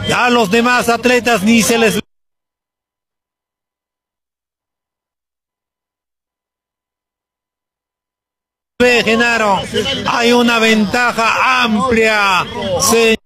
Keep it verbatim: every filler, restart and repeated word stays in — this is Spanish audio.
Ya los demás atletas ni se les ve, Genaro. Hay una ventaja amplia. Se